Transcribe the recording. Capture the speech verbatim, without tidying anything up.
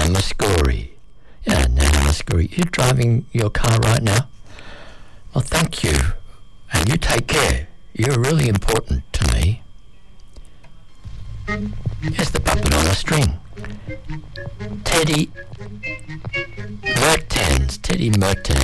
Muscuri. Yeah, Nana Muscuri. You're driving your car right now? Well, thank you. And you take care. You're really important to me. Here's the puppet on a string. Teddy Mertens. Teddy Mertens.